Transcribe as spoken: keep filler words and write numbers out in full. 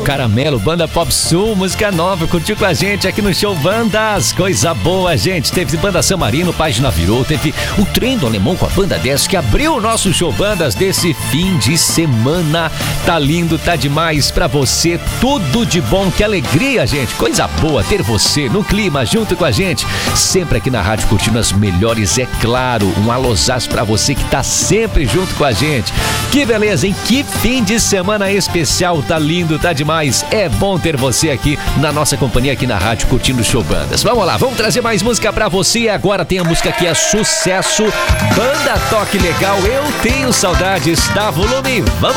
Caramelo, Banda Pop Sul, música nova, curtiu com a gente aqui no Show Bandas. Coisa boa, gente. Teve Banda San Marino, Página Virou, teve o Trem do Alemão com a Banda dez, que abriu o nosso Show Bandas desse fim de semana. Tá lindo, tá demais pra você. Tudo de bom, que alegria, gente. Coisa boa ter você no clima, junto com a gente. Sempre aqui na rádio, curtindo as melhores, é claro. Um alôzás pra você que tá sempre junto com a gente. Que beleza, hein? Que fim de semana especial. Tá lindo, tá demais. É bom ter você aqui na nossa companhia, aqui na rádio, curtindo o Show Bandas. Vamos lá, vamos trazer mais música pra você. Agora tem a música que é sucesso. Banda Toque Legal, Eu Tenho Saudades. Dá volume, vamos